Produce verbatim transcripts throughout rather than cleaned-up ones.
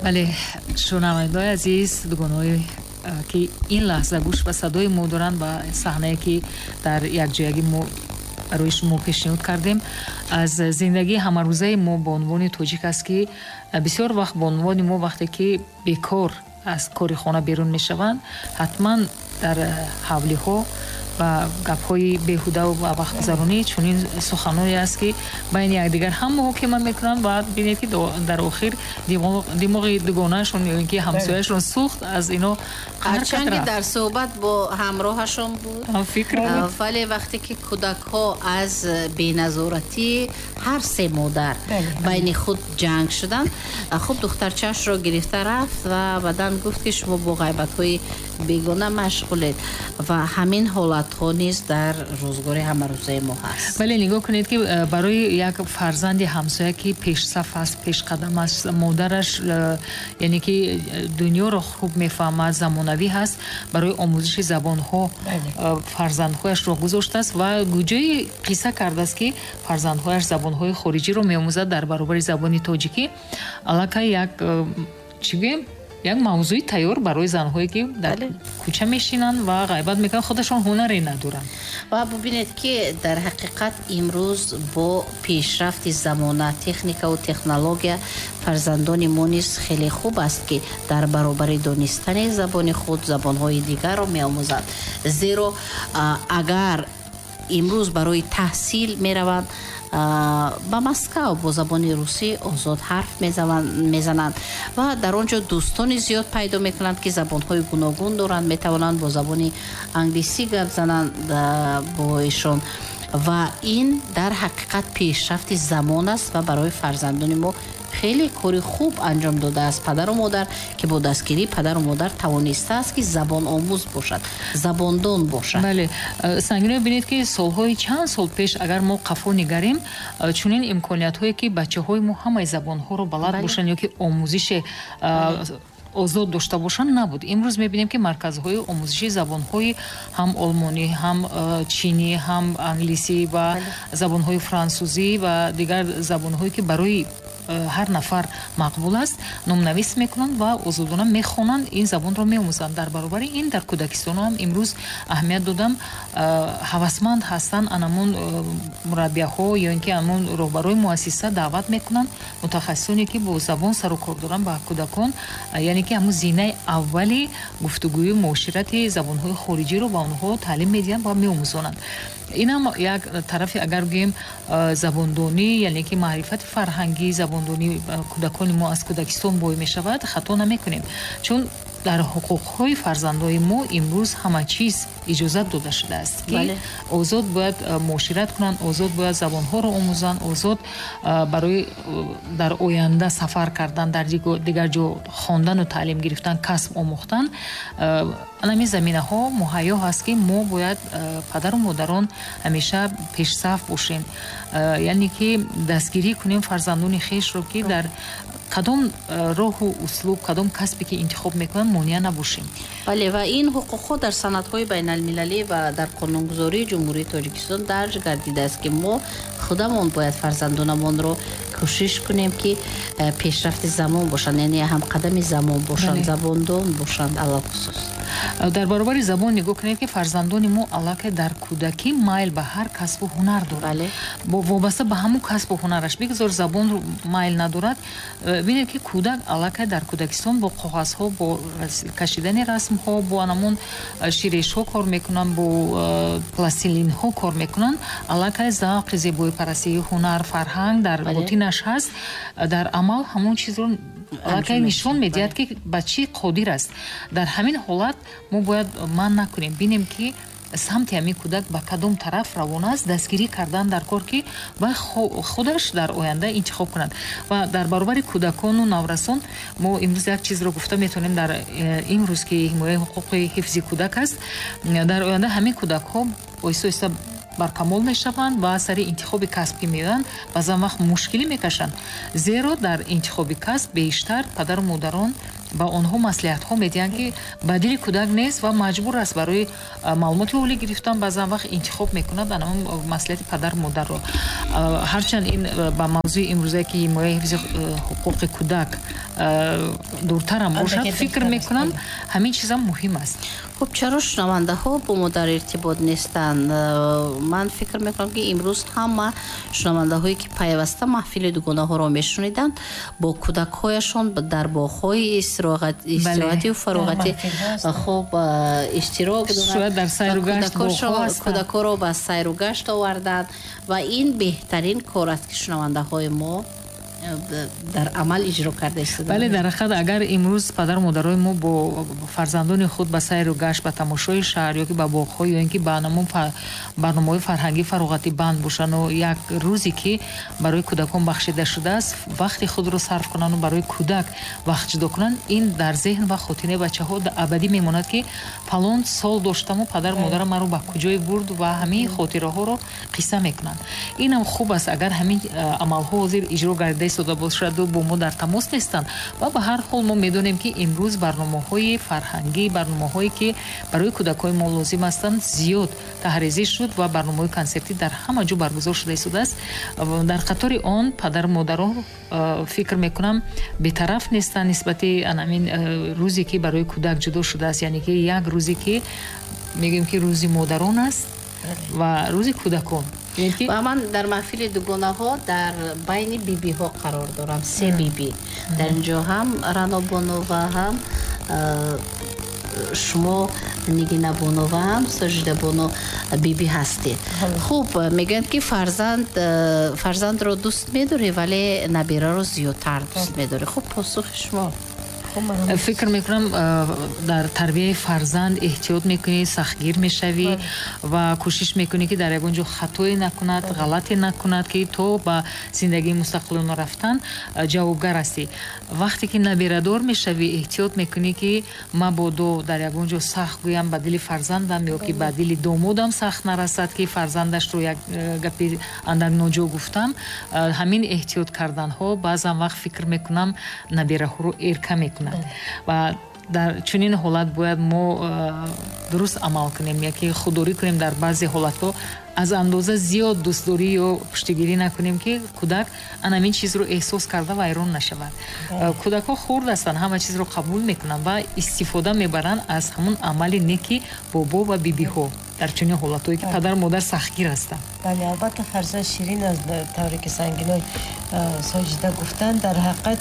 бале шунавандаи азиз, дугонаҳое ки ин лаҳза гӯш ба садои мо доранд ба саҳнае ки дар якҷоягӣ мо барои шумо пешниҳод кардем аз зиндагии ҳамарӯзаи мо бо унвони тоҷик аст ки бисёр вақт бо унвони мо вақте ки бекор аз кори хона берун мешаванд, ҳатман дар ҳавлиҳо ва гапҳои беҳудаву вақтгузаронӣ чунин суханҳое аст ки байни якдигар ҳам муҳокима мекунанд ва бинед ки дар охир димоғи дугонаашон ё ин ки ҳамсояшон сӯхт аз ино ҳарчанди дар суҳбат бо ҳамроҳашон буд, вале вақте ки кӯдакҳо аз беназоратӣ ҳар се модар байни худ ҷанг шуданд, хуб духтарчаашро гирифта рафт ва баъдан гуфт ки шумо бо ғайбатҳои бегона машғулед ва ҳамин ҳолатҳо низ дар рӯзгори ҳамарӯзаи мо ҳаст. Бале нигоҳ кунед ки барои як фарзанди ҳамсоя ки пешсаф аст, пешқадам аст, модараш яъне ки дунёро хуб мефаҳмад, замонавӣ ҳаст, барои омӯзиши забонҳо фарзандҳояшро гузоштааст ва гуҷои қисса кардааст ки фарзандҳояш забонҳои хориҷиро меомӯзад дар баробари забони тоҷикӣ. аллакай як чӣ гӯем як мавзӯи тайёр барои занҳое ки дар кӯча мешинанд ва ғайбат мекунанд, худашон ҳунаре надоранд. ва бубинед ки дар ҳақиқат имрӯз бо пешрафти замона, техникаву технология фарзандони мо низ хеле хуб аст ки дар баробари донистани забони худ забонҳои дигарро меомӯзанд. зеро агар имрӯз барои таҳсил мераванд, ба Москав бо забони русӣ озод ҳарф мезананд ва дар он ҷо дӯстони зиёд пайдо мекунанд ки забонҳои гуногун доранд, метавонанд бо забони англисӣ гап зананд бо ишон ва ин дар ҳақиқат пешрафти замон аст ва барои фарзандони мо хеле кори хуб анҷом додааст падару модар ки бо дастгирӣ падару модар тавонистааст ки забон омӯз бошад, забондон бошад. Бале, сангино бинед ки солҳои чанд сол пеш агар мо қафо нигарем, чунин имкониятҳое ки бачаҳои мо ҳамаи забонҳоро балад бошанд ё ки омӯзиши озод дошта бошанд набуд. Имрӯз мебинем ки марказҳои омӯзиши забонҳои ҳам олмонӣ, ҳам чинӣ, ҳам англисӣ ва забонҳои франсузӣ ва дигар забонҳое ки барои ҳар нафар мақбул аст номнавис мекунанд ва озодона мехонанд, ин забонро меомӯзанд. дар баробари ин дар кӯдакистону ҳам имрӯз аҳамият додам ҳавасманд ҳастанд, анамун мураббияҳо ё ин ки анамун роҳбарои муассиса даъват мекунанд мутахассисоне ки бо забон сару кор доранд ба кӯдакон, яъне ки ҳамун зинаи аввали гуфтугӯю муоширати забонҳои хориҷиро ба онҳо таълим медиҳанд ва меомӯзонанд. инам як тарафи агар гӯем забондонӣ, яъне ки маърифати фарҳангӣ, забондонӣ кӯдакони мо аз кӯдакистон бой мешавад, хато намекунем, чун дар ҳуқуқҳои фарзандои мо имрӯз ҳама чиз иҷозат дода шудааст ки озод бояд муошират кунанд, озод бояд забонҳоро омӯзанд, озод барои дар оянда сафар кардан, дар дигар ҷо хондану таълим гирифтан, касб омӯхтан. Анами заминаҳо муҳайё ҳаст ки мо бояд падару модарон ҳамеша пешсаф бошем, яъне ки дастгирӣ кунем фарзандони хешро ки дар кадом роҳу услуб, кадом касбе ки интихоб мекунанд монеа набошем. бале ва ин ҳуқуқҳо дар санадҳои байналмилалӣ ва дар қонунгузории ҷумҳурии Тоҷикистон дарҷ гардидааст ки мо худамон бояд фарзандонамонро кӯшиш кунем ки пешрафти замон бошанд, яъне ҳамқадами замон бошанд, забондон бошанд. алахусус дар баробари забон нигоҳ кунед ки фарзандони мо аллакай дар кӯдакӣ майл ба ҳар касбу ҳунар дорад, бо вобаста ба ҳамун касбу ҳунараш бигзор забон майл надорад. бинед ки кӯдак аллакай дар кӯдакистон бо коғазҳо, бо кашидани расмҳо, бо анамун ширешҳо кор мекунанд, бо пластилинҳо кор мекунанд. аллакай завқи зебоипарастии ҳунар, фарҳанг дар ботинаш ҳаст, дар амал ҳамон чизро аллакай нишон медиҳад ки ба чӣ қодир аст. дар ҳамин ҳолат мо бояд ман накунем, бинем ки самти ҳамин кӯдак ба кадом тараф равона аст, дастгирӣ кардан дар кор ки ба худаш дар оянда интихоб кунад. ва дар баробари кӯдакону наврасон мо имрӯз як чизро гуфта метавонем, дар имрӯз ки ҳимояи ҳуқуқи ҳифзи кӯдак аст, дар оянда ҳамин кӯдакҳо оҳиста оҳиста баркамол мешаванд ва сари интихоби касб ки меоянд баъзан вақт мушкилӣ мекашанд, зеро дар интихоби касб бештар падару модарон ба онҳо маслиҳатҳо медиҳанд ки ба дили кӯдак нест ва маҷбур аст барои маълумоти олӣ гирифтан баъзан вақт интихоб мекунад ана маслиҳати падару модарро. ҳарчанд ин ба мавзӯи имрӯзае ки ҳимояи ҳифзи ҳуқуқи кӯдак дуртарам бошад, фикр мекунам ҳамин чизам муҳим аст. خب چرا شنونده ها با ما در ارتباط نیستند؟ من فکر میکنم که امروز همه شنونده هایی که پیوسته محفل دوگانه ها را میشنیدند با کودک هایشان در باغ‌های استراحتی و فراغتی خب اشتراک دارند، در سیر و گشت کودک ها را به سیر و گشت آوردند و این بهترین کار است که شنونده های ما در عمل اجرا کرده است. بله، در حقیقت اگر امروز پدر و مادرای ما با فرزندان خود به سیر و گشت به تماشای شهر یا که به باغ‌ها یا اینکه برنامه برنامه‌های فرهنگی فراغتی بند باشن و یک روزی که برای کودکان بخشیده شده است وقت خود رو صرف کنن و برای کودک وقت جدا کنن، این در ذهن و خاطره بچه‌ها ابدی میماند که فلان سال داشتم و پدر و مادر مرا به کجای برد و همین خاطره ها رو قصه میکنن. اینم خوب است اگر همین عمل ها زیر اجرا گردیده شده باشد و با ما در تماس نیستند. و به هر حال ما میدونیم که امروز برنامه‌های فرهنگی، برنامه‌هایی که برای کودکان ما لازم هستند زیاد تحریزی شد و برنامه‌های کنسرتی در همه جا برگزار شده است. در قطار آن پدر و مادرها فکر میکنم بی‌طرف نیستند نسبت همین روزی که برای کودک جدا شده است، یعنی که یک روزی که میگیم که روزی مادران است و روزی کودکان. و من در محفل دوگانه ها در بین بی بی ها قرار دارم، سه بی بی. در اینجا هم رانا بانو و هم شما نگینا بانو و هم سجده بانو بی بی هستید. خوب میگن که فرزند فرزند رو دوست میداری ولی نبیره رو زیادتر دوست میداری. خوب پاسخ شما؟ فکر میکنم در تربیت فرزند احتیاط میکنی، سختگیر میشوی و کوشش میکنی که در یگانجا خطایی نکند، غلطی نکند که تو با زندگی مستقلانه رفتن جوابگر هستی. وقتی که نبیردار میشوی احتیاط میکنی که مبادا در یگانجا سخت گویم به دل فرزندم یا که به دل دامادم سخت نرسد که فرزندش رو یک گپی اندک ناجا گفتم. همین احتیاط کردن ها بعضا وقت فکر میکنم نبیره ها رو ارکه میکنه و در چنین حالت باید ما درست عمل کنیم، یکی خودداری کنیم در بعضی حالت‌ها، از اندازه زیاد دوستداری یا پشتیگیری نکنیم که کودک همین چیز رو احساس کرده و ایران نشود. کودک ها خرد هستن، همه چیز رو قبول میکنن و استفاده میبرن از همون عمل نیکی بابا و بیبی ها در چنین حالت‌هایی که پدر مادر سختگیر هستند. بله، البته فرزند شیرین از طوری که سنگینای ساجده گفتن در حقیقت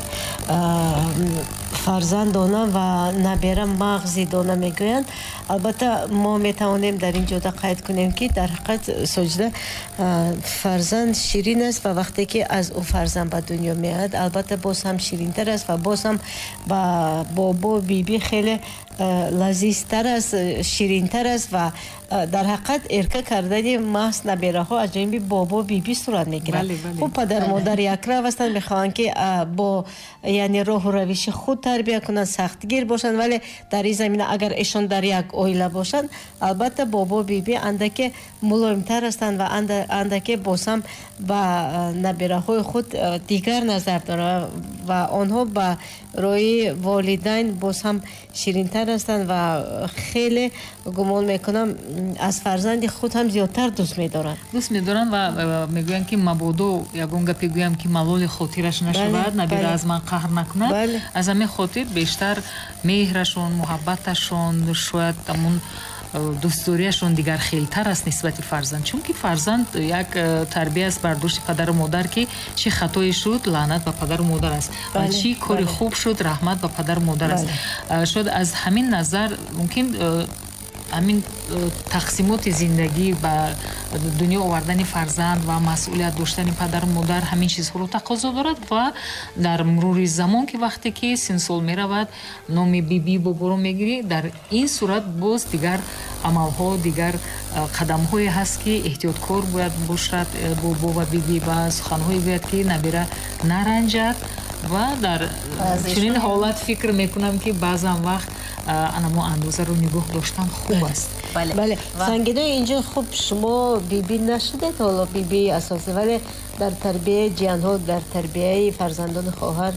فرزندانه و نبیره مغزی دانه میگویند. البته ما میتوانیم در اینجا قید کنیم که در حقیقت ساجده فرزند شیرین است و وقتی که از او فرزند به دنیا میاد البته باز هم شیرین تر است و باز هم با بابا بی بی خیلی لذیذ تر است، شیرین تر است و در حقیقت ارکه کردن محض نبیره ها از جانب بابا بی بی صورت میگیرد. خب پدر مادر یک رو هستند، میخوان که با یعنی راه و روش خود تربیت کنند، سختگیر باشند، ولی در این زمینه اگر ایشان در یک عائله باشند البته بابا بی بی اندک ملایم تر هستند و اندک باز هم با نبیره های خود دیگر نظر دارند و آنها با روی والدین باز هم شیرین تر هستند و خیلی گمان میکنم از فرزند خود هم زیادتر دوست می‌دارند. دوست می‌دارند و میگویند که مبادا یگان گپی گویم که ملال خاطرش نشود، نبیره از من قهر نکند. بله. از همین خاطر بیشتر مهرشون، محبتشون، شاید همون دوستداریشون دیگر خیلی‌تر است نسبت فرزند، چون که فرزند یک تربیت است برداشت پدر و مادر که چی خطایی شد لعنت به پدر و مادر است و چی کاری خوب شد رحمت به پدر و مادر است. شاید از همین نظر ممکن همین تقسیمات زندگی با دنیا آوردن فرزند و مسئولیت داشتن پدر و مادر همین چیزها رو تقاضا دارد و در مرور زمان که وقتی که سن سال می رود نام بی بی بابا رو میگیری، در این صورت باز دیگر عمل ها دیگر قدم های هست که احتیاطکار باید باشد بابا و بی بی و سخن های باید که نبیره نرنجد و در چنین حالت فکر میکنم که بعضا وقت انما اندازه رو نگاه داشتن خوب است. بله, بله. سنگینه اینجا خوب شما بی بی نشده حالا بی بی اساسی، ولی در تربیه جیان ها، در تربیه فرزندان خواهر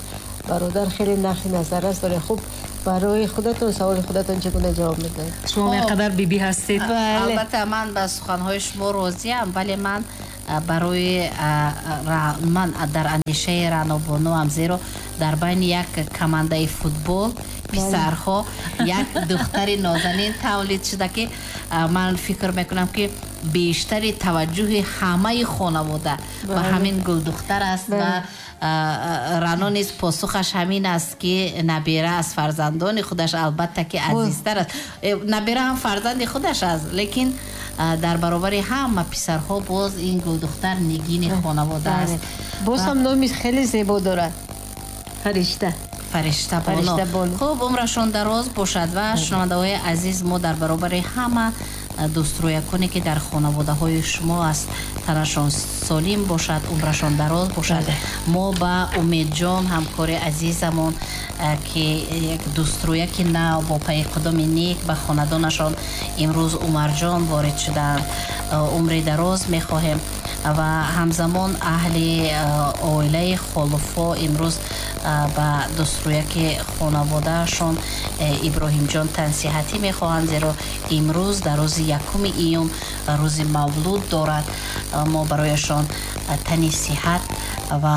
бародар хеле нахи назар аст доред. хуб барои худатон саволи худатон чигуна ҷавоб медиҳед? шумо меқадар бибӣ ҳастед? албатта ман ба суханҳои шумо розиам, вале ман барои ман дар андешаи раънобонуам, зеро дар байни як командаи футбол писарҳо як духтари нозанин тавлид шуда ки ман фикр мекунам ки бештари таваҷҷӯҳи ҳамаи хонавода ба ҳамин гулдухтар аст ва рано низ посухаш ҳамин аст ки набира аз фарзандони худаш албатта ки азизтар аст. набира ҳам фарзанди худаш аст, лекин дар баробари ҳама писарҳо боз ин гулдухтар нигини хонавода аст. боз ҳам номи хеле зебо дорад. фаришта фаришта боно. хуб умрашон дароз бошад ва шунавандаҳои азиз, мо дар баробари ҳама дӯстрояконе ки дар хонаводаҳои шумо аст, танашон солим бошад, умрашон дароз бошад. мо ба умедҷон ҳамкори азизамон ки як дӯстрояки нав бо пайқидоми нек ба хонадонашон имрӯз умарҷон ворид шуданд, умри дароз мехоҳем ва ҳамзамон аҳли оилаи холуфо имрӯз ба дӯстрояки хонаводаашон иброҳимҷон тансиҳатӣ мехоҳанд, зеро имрӯз дар рӯзи якуми июм рӯзи мавлуд дорад. мо барояшон тани сиҳат ва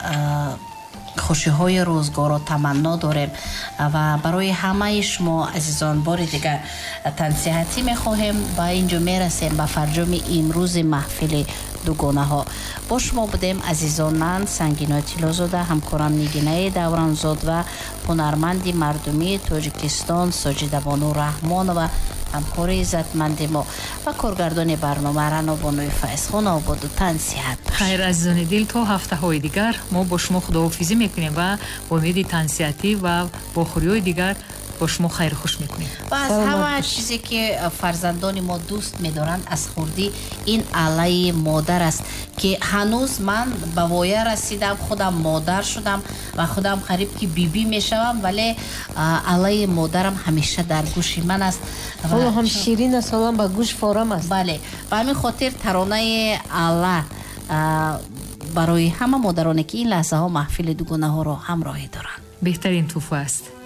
хушиҳои рӯзгоро таманно дорем ва барои ҳамаи шумо азизон бори дигар тансиҳатӣ мехоҳем. ба ин ҷо мерасем ба фарҷоми имрӯзи маҳфили дугонаҳо. бо шумо будем азизон, ман Сангинои Тиллозода, ҳамкорам Нигинаи Давранзод ва ҳунарманди мардумии Тоҷикистон Соҷидабону Раҳмонова, ҳамкори иззатманди мо ва коргардони барнома Раънобонуи Файзхон. ободу тансиҳат. хайр азизони дил, то ҳафтаҳои дигар мо бо шумо худоҳофизӣ мекунем ва бо умеди тансиҳатӣ ва бо хӯриҳои дигар бо шумо хайрхуш мекунем. ва аз ҳама чизе ки фарзандони мо дӯст медоранд аз хурдӣ ин алаи модар аст ки ҳанӯз ман ба воя расидам, худам модар шудам ва худам қариб ки бибӣ мешавам, вале алаи модарам ҳамеша дар гӯши ман аст. ҳоло ҳам ширин аст, ҳолам ба гӯш форам аст. бале, ба ҳамин хотир таронаи ала барои ҳама модароне ки ин лаҳзаҳо маҳфили дугонаҳоро ҳамроҳӣ доранд. беҳтарин тӯҳфа аст.